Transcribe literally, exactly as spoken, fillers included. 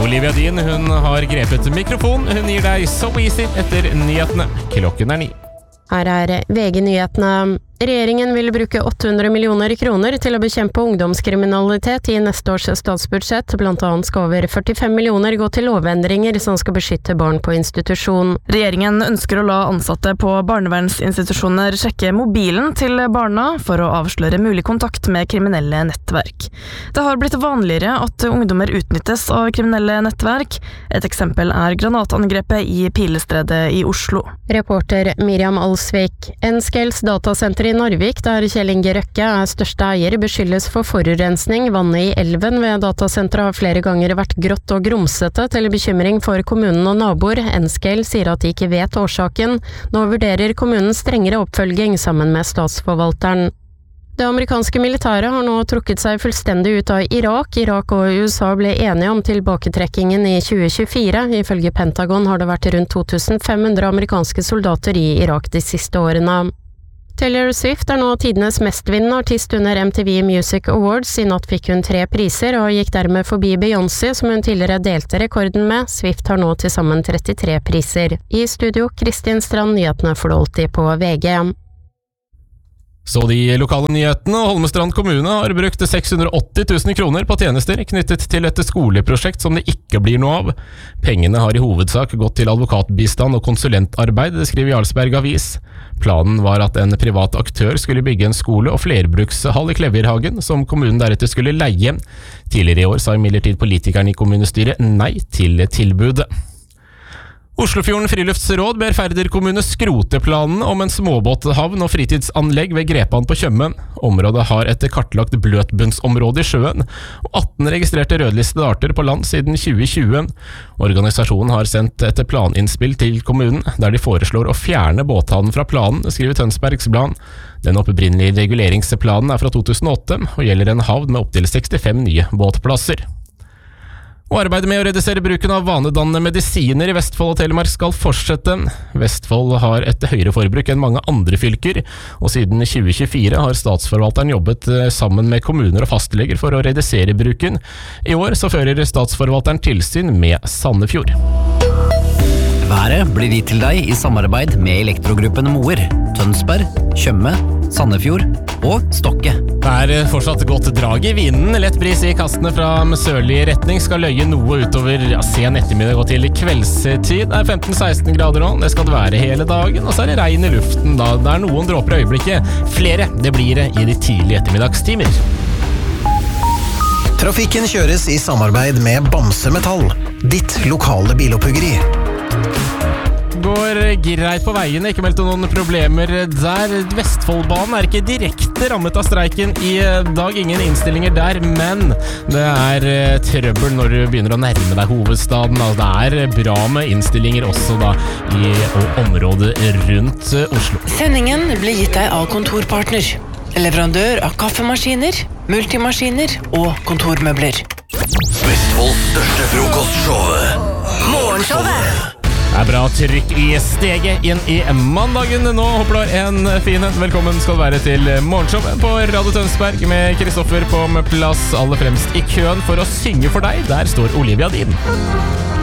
Olivia Dean, hun har grepet mikrofon. Hun gir deg So Easy etter nyhetene. Klokken er ni. Her er V G-nyhetene. Regjeringen vil bruke åtte hundre millioner kroner til å bekjempe ungdomskriminalitet i neste års statsbudsjett. Blant annet skal over førtifem millioner gå til lovendringer som skal beskytte barn på institusjon. Regjeringen ønsker å la ansatte på barnevernsinstitusjoner sjekke mobilen til barna for å avsløre mulig kontakt med kriminelle nettverk. Det har blitt vanligere at ungdommer utnyttes av kriminelle nettverk. Et eksempel er granatangrepet i Pilestredet i Oslo. Reporter Miriam Alsvik. Nscales datasenter i Narvik, der Kjell Inge Røkke er største eier, beskyldes for forurensning. Vannet i elven ved datasenteret har flere ganger vært grått og grumsete, til bekymring for kommunen og naboer. Nscale sier at de ikke vet årsaken. Nå vurderer kommunen strengere oppfølging sammen med statsforvalteren. Det amerikanske militæret har nå trukket seg fullstendig ut av Irak. Irak og U S A ble enige om tilbaketrekkingen i tjue tjuefire. Ifølge Pentagon har det vært rundt to tusen fem hundre amerikanske soldater i Irak de siste årene. Taylor Swift er nå tidenes mestvinnende artist under M T V Music Awards. I natt fikk hun tre priser og gikk dermed forbi Beyoncé, som hun tidligere delte rekorden med. Swift har nå til sammen trettitre priser. I studio, Kristin Strand, nyhetene får du alltid på V G. Så de lokale nyhetene. Holmestrand kommune har brukt seks hundre og åtti tusen kroner på tjenester knyttet til et skoleprosjekt som det ikke blir noe av. Pengene har i hovedsak gått til advokatbistand og konsulentarbeid, det skriver Jarlsberg Avis. Planen var at en privat aktør skulle bygge en skole og flerbrukshall i Klevjerhagen, som kommunen deretter skulle leie. Tidligere i år sa imidlertid politikerne i kommunestyret nei til tilbudet. Oslofjorden Friluftsråd ber Færder kommune skrote planen om en småbåthavn og fritidsanlegg ved Grepan på Tjøme. Området har et kartlagt bløtbunnsområde i sjøen, og atten registrerte rødlistede arter på land siden tjue tjue. Organisasjonen har sendt et planinnspill til kommunen, der de foreslår å fjerne båthavnen fra planen, skriver Tønsbergs Blad. Den opprinnelige reguleringsplanen er fra to tusen og åtte, og gjelder en havn med opptil sekstifem nye båtplasser. Og arbeidet med å redusere bruken av vanedannende medisiner i Vestfold og Telemark skal fortsette. Vestfold har et høyere forbruk enn mange andre fylker, og siden tjue tjuefire har statsforvalteren jobbet sammen med kommuner og fastleger for å redusere bruken. I år så fører statsforvalteren tilsyn med Sandefjord. Været blir gitt til deg i samarbeid med Elektrogruppen Moer, Tønsberg, Tjøme, Sandefjord og Stokke. Det er fortsatt godt drag i vinden. Lett bris i kastene fra sørlig retning skal løye noe utover ja, sen ettermiddag og til kveldstid. Det er femten til seksten grader nå, det skal det være hele dagen, og så er det regn i luften da. Det er noen dråper i øyeblikket. Flere, det blir det i de tidlige ettermiddagstimer. Trafikken kjøres i samarbeid med Bamse Metall, ditt lokale biloppuggeri. Går greit på veiene, ikke meldt noen problemer der. Vestfoldbanen er ikke direkte rammet av streiken i dag, ingen innstillinger der, men det er trøbbel når du begynner å nærme deg hovedstaden. Det er bra med innstillinger også da i området rundt Oslo. Sendingen blir gitt deg av Kontorpartner, leverandør av kaffemaskiner, multimaskiner og kontormøbler. Vestfolds største frokostshowet, Morgenshowet. Det er bra trykk i steget inn i mandagen. Nå håper du en fin velkommen skal være til Morgenshowet på Radio Tønsberg med Kristoffer på plass aller fremst i køen for å synge for deg. Der står Olivia Dean.